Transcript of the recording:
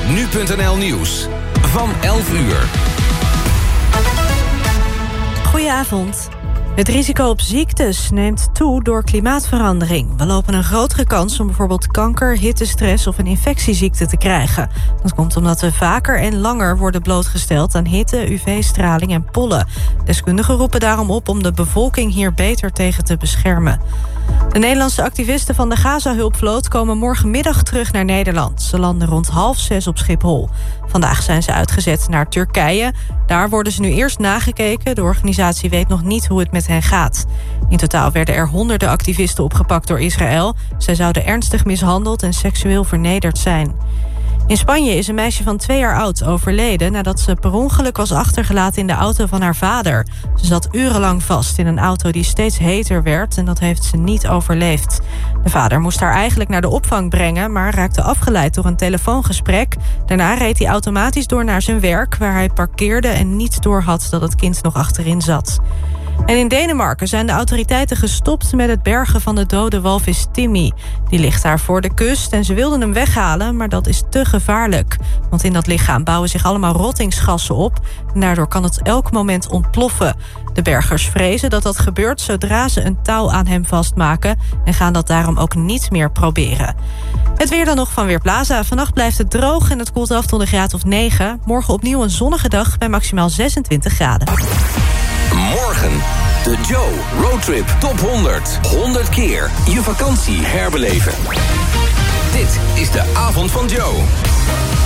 Nu.nl Nieuws van 11 uur. Goedenavond. Het risico op ziektes neemt toe door klimaatverandering. We lopen een grotere kans om bijvoorbeeld kanker, hittestress of een infectieziekte te krijgen. Dat komt omdat we vaker en langer worden blootgesteld aan hitte, UV-straling en pollen. Deskundigen roepen daarom op om de bevolking hier beter tegen te beschermen. De Nederlandse activisten van de Gaza-hulpvloot komen morgenmiddag terug naar Nederland. Ze landen rond 5:30 op Schiphol. Vandaag zijn ze uitgezet naar Turkije. Daar worden ze nu eerst nagekeken. De organisatie weet nog niet hoe het met hen gaat. In totaal werden er honderden activisten opgepakt door Israël. Zij zouden ernstig mishandeld en seksueel vernederd zijn. In Spanje is een meisje van 2 jaar oud overleden nadat ze per ongeluk was achtergelaten in de auto van haar vader. Ze zat urenlang vast in een auto die steeds heter werd en dat heeft ze niet overleefd. De vader moest haar eigenlijk naar de opvang brengen, maar raakte afgeleid door een telefoongesprek. Daarna reed hij automatisch door naar zijn werk, waar hij parkeerde en niet doorhad dat het kind nog achterin zat. En in Denemarken zijn de autoriteiten gestopt met het bergen van de dode walvis Timmy. Die ligt daar voor de kust en ze wilden hem weghalen, maar dat is te gevaarlijk. Want in dat lichaam bouwen zich allemaal rottingsgassen op en daardoor kan het elk moment ontploffen. De bergers vrezen dat dat gebeurt zodra ze een touw aan hem vastmaken en gaan dat daarom ook niet meer proberen. Het weer dan nog van Weerplaza. Vannacht blijft het droog en het koelt af tot een graad of 9. Morgen opnieuw een zonnige dag bij maximaal 26 graden. Morgen de Joe Roadtrip Top 100. 100 keer je vakantie herbeleven. Dit is de avond van Joe.